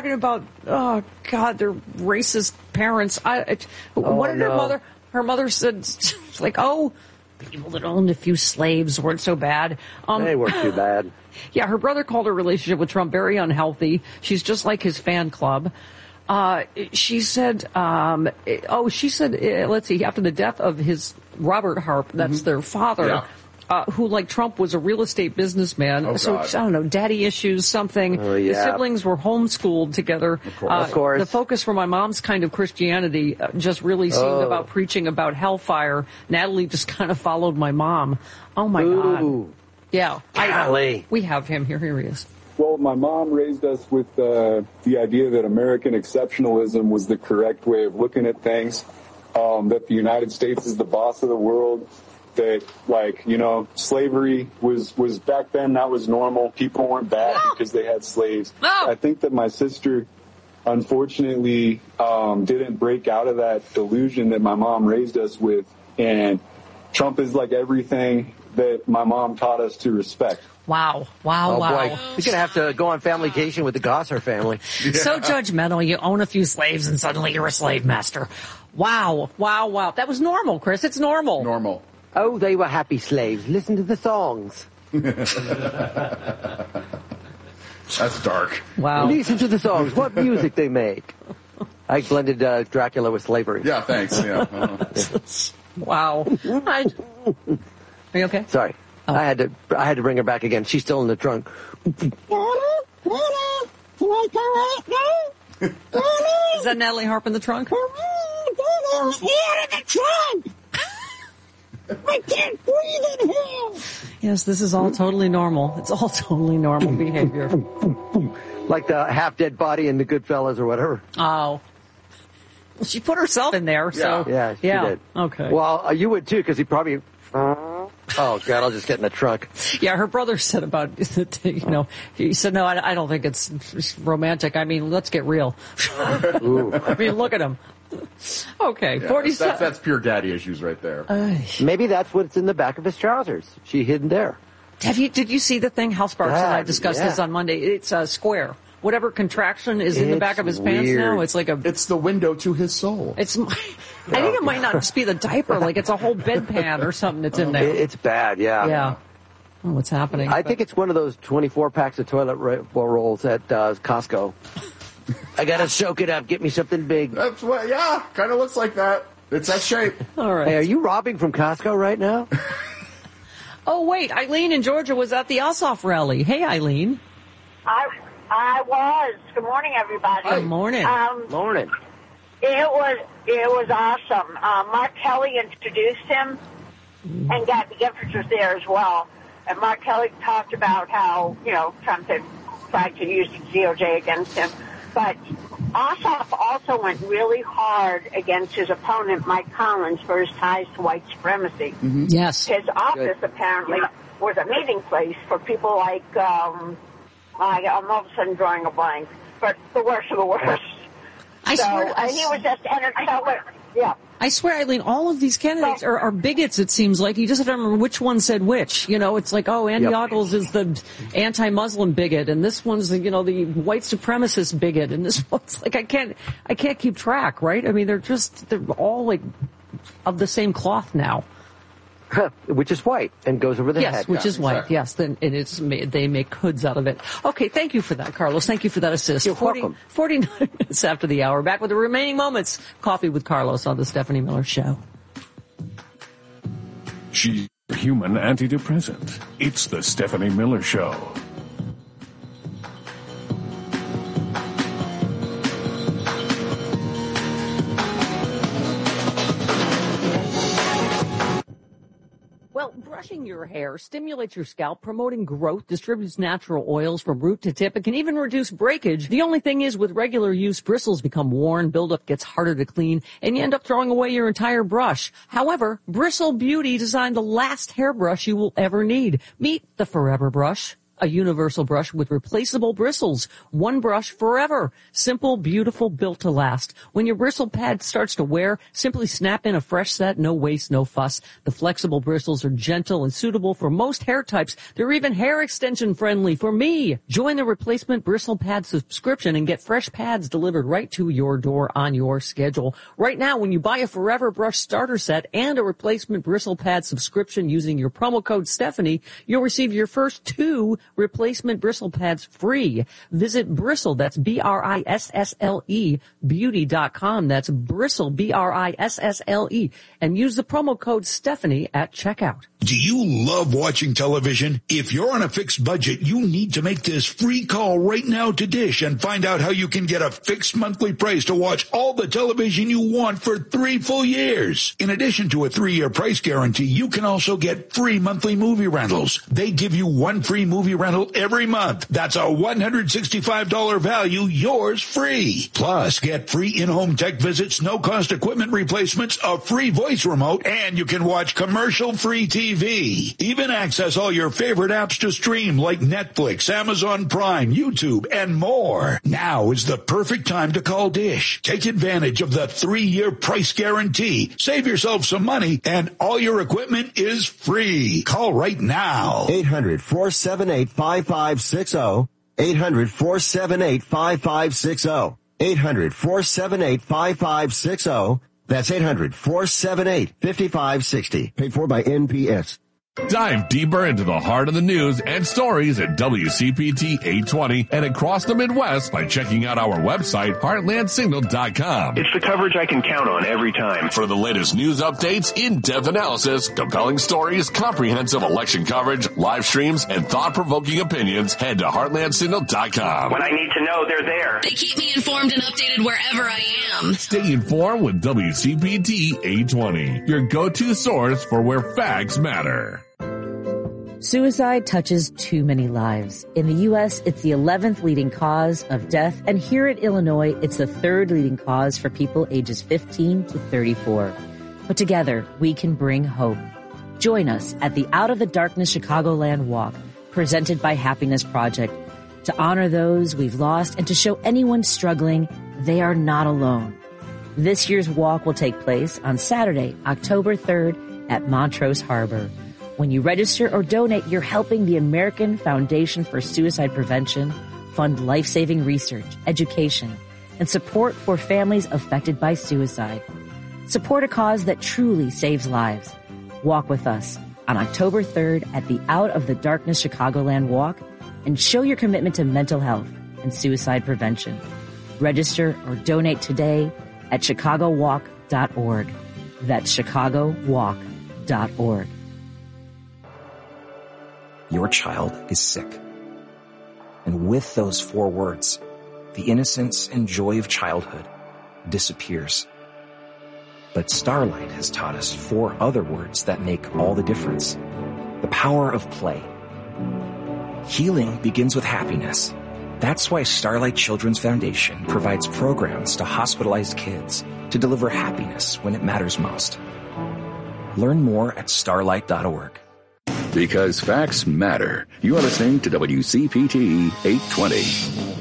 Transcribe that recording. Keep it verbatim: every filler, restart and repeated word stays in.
talking about, oh, God, they're racist parents. I, it, oh, what did no. her mother, her mother said, like, oh, people that owned a few slaves weren't so bad. Um, they weren't too bad. Yeah, her brother called her relationship with Trump very unhealthy. She's just like his fan club. Uh, she said, um, oh, she said, uh, let's see, after the death of his Robert Harp, that's mm-hmm. their father, yeah. uh, who, like Trump, was a real estate businessman. Oh, so, God. I don't know, daddy issues, something. Oh, yeah. The siblings were homeschooled together. Of course. Uh, of course. The focus for my mom's kind of Christianity uh, just really seemed oh. about preaching about hellfire. Natalie just kind of followed my mom. Oh, my Ooh. God. Yeah. Golly. I, we have him here. Here he is. Well, my mom raised us with uh, the idea that American exceptionalism was the correct way of looking at things, um, that the United States is the boss of the world, that, like, you know, slavery was, was back then, that was normal. People weren't bad No. because they had slaves. No. I think that my sister, unfortunately, um, didn't break out of that delusion that my mom raised us with, and Trump is like everything that my mom taught us to respect. Wow. Wow, oh, wow. boy. You're going to have to go on family vacation with the Gosser family. Yeah. So judgmental. You own a few slaves and suddenly you're a slave master. Wow. Wow, wow. That was normal, Chris. It's normal. Normal. Oh, they were happy slaves. Listen to the songs. That's dark. Wow. Listen to the songs. What music they make. I blended uh, Dracula with slavery. Yeah, thanks. Yeah. Uh-huh. Wow. I, are you okay? Sorry. Oh. I had to I had to bring her back again. She's still in the trunk. Is that Natalie Harp in the trunk? I can't breathe in here. Yes, this is all totally normal. It's all totally normal behavior. Like the half-dead body in the Goodfellas or whatever. Oh. Well, she put herself in there, so. Yeah, she yeah. did. Okay. Well, uh, you would too, because he probably... Oh, God, I'll just get in the trunk. Yeah, her brother said about, you know, he said, no, I, I don't think it's, it's romantic. I mean, let's get real. I mean, look at him. Okay, Yeah, forty-seven. That's, that's pure daddy issues right there. Uh, Maybe that's what's in the back of his trousers. She hid there. have you, did you see the thing? Hal Sparks and I That- discussed yeah. this on Monday. It's a square. Whatever contraction is in the It's back of his pants weird. now, it's like a, It's the window to his soul. it's, I think it might not just be the diaper, like it's a whole bedpan or something that's in there. It- It's bad, yeah. Yeah. Oh, what's happening? I think it's one of those twenty-four packs of toilet ro- rolls at uh, Costco. I gotta soak it up. Get me something big. That's what, yeah, kind of looks like that. It's that shape. All right. Hey, are you robbing from Costco right now? Oh, wait. Eileen in Georgia was at the Ossoff rally. Hey, Eileen. I I was. Good morning, everybody. Good morning. Um, Morning. it was it was awesome. Uh, Mark Kelly introduced him, and Gabby Giffords was there as well. And Mark Kelly talked about how, you know, Trump had tried to use the D O J against him. But Ossoff also went really hard against his opponent, Mike Collins, for his ties to white supremacy. Mm-hmm. Yes. His office apparently was a meeting place for people like, um, I, I'm all of a sudden drawing a blank, but the worst of the worst. I so, swear. and he was just entertaining. Yeah. I swear, Eileen, all of these candidates are, are bigots, it seems like. You just have to remember which one said which. You know, it's like, oh, Andy Yep. Ogles is the anti-Muslim bigot, and this one's, you know, the white supremacist bigot, and this one's like, I can't, I can't keep track, right? I mean, they're just, they're all like of the same cloth now. Which is white and goes over the Yes, head. which Yeah, is white. exactly. Yes, then it is. ma- They make hoods out of it. Okay, thank you for that, Carlos. Thank you for that assist. You're forty, welcome. forty-nine minutes after the hour. Back with the remaining moments. Coffee with Carlos on the Stephanie Miller Show. She's a human antidepressant. It's the Stephanie Miller Show. Well, brushing your hair stimulates your scalp, promoting growth, distributes natural oils from root to tip. It can even reduce breakage. The only thing is, with regular use, bristles become worn, buildup gets harder to clean, and you end up throwing away your entire brush. However, Bristle Beauty designed the last hairbrush you will ever need. Meet the Forever Brush. A universal brush with replaceable bristles. One brush forever. Simple, beautiful, built to last. When your bristle pad starts to wear, simply snap in a fresh set, no waste, no fuss. The flexible bristles are gentle and suitable for most hair types. They're even hair extension friendly for me. Join the replacement bristle pad subscription and get fresh pads delivered right to your door on your schedule. Right now, when you buy a Forever Brush starter set and a replacement bristle pad subscription using your promo code Stephanie, you'll receive your first two replacement bristle pads free. Visit Bristle, that's B R I S S L E, beauty dot com. That's Bristle, B R I S S L E, and use the promo code Stephanie at checkout. Do you love watching television? If you're on a fixed budget, you need to make this free call right now to Dish and find out how you can get a fixed monthly price to watch all the television you want for three full years. In addition to a three-year price guarantee, you can also get free monthly movie rentals. They give you one free movie rental every month. That's a one hundred sixty-five dollars value, yours free. Plus, get free in-home tech visits, no-cost equipment replacements, a free voice remote, and you can watch commercial-free T V. Even access all your favorite apps to stream like Netflix, Amazon Prime, YouTube, and more. Now is the perfect time to call Dish. Take advantage of the three-year price guarantee. Save yourself some money, and all your equipment is free. Call right now. eight hundred, four seven eight, five five six zero. eight hundred, four seven eight, five five six zero. eight hundred, four seven eight, five five six zero. That's eight hundred, four seven eight, five five six zero. Paid for by N P S. Dive deeper into the heart of the news and stories at W C P T eight twenty and across the Midwest by checking out our website, heartland signal dot com. It's the coverage I can count on every time. For the latest news updates, in-depth analysis, compelling stories, comprehensive election coverage, live streams, and thought-provoking opinions, head to heartland signal dot com. When I need to know, they're there. They keep me informed and updated wherever I am. Stay informed with W C P T eight twenty, your go-to source for where facts matter. Suicide touches too many lives. In the U S, it's the eleventh leading cause of death, and here in Illinois, it's the third leading cause for people ages fifteen to thirty-four. But together, we can bring hope. Join us at the Out of the Darkness Chicagoland Walk, presented by Happiness Project, to honor those we've lost and to show anyone struggling they are not alone. This year's walk will take place on Saturday, October third at Montrose Harbor. When you register or donate, you're helping the American Foundation for Suicide Prevention fund life-saving research, education, and support for families affected by suicide. Support a cause that truly saves lives. Walk with us on October third at the Out of the Darkness Chicagoland Walk and show your commitment to mental health and suicide prevention. Register or donate today at chicago walk dot org. That's chicago walk dot org. Your child is sick. And with those four words, the innocence and joy of childhood disappears. But Starlight has taught us four other words that make all the difference. The power of play. Healing begins with happiness. That's why Starlight Children's Foundation provides programs to hospitalized kids to deliver happiness when it matters most. Learn more at starlight dot org. Because facts matter. You are listening to W C P T eight twenty.